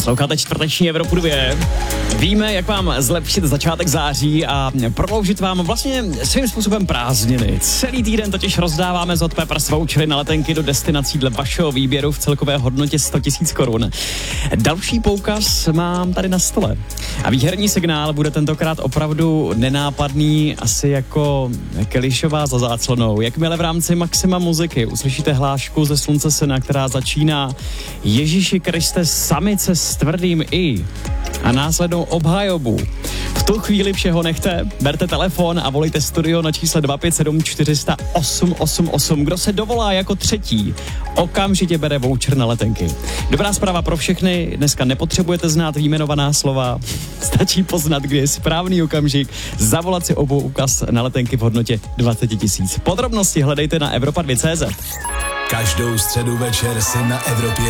Posloucháte čtvrteční Evropu 2. Víme, jak vám zlepšit začátek září a prodloužit vám vlastně svým způsobem prázdniny. Celý týden totiž rozdáváme z Hot Peppers vouchery na letenky do destinací dle vašeho výběru v celkové hodnotě 100 000 korun. Další poukaz mám tady na stole. A výherní signál bude tentokrát opravdu nenápadný, asi jako Kelišová za záclonou. Jakmile v rámci Maxima muziky uslyšíte hlášku ze Slunce syna, která začíná Ježíši Kriste, samice s tvrdým I a následnou obhajobu. V tu chvíli všeho nechte, berte telefon a volejte studio na čísle 257 400 888. Kdo se dovolá jako třetí, okamžitě bere voucher na letenky. Dobrá zpráva pro všechny, dneska nepotřebujete znát výjmenovaná slova, stačí poznat, kdy je správný okamžik, zavolat si obou ukaz na letenky v hodnotě 20 000. Podrobnosti hledejte na Evropa2.cz. Každou středu večer si na Evropě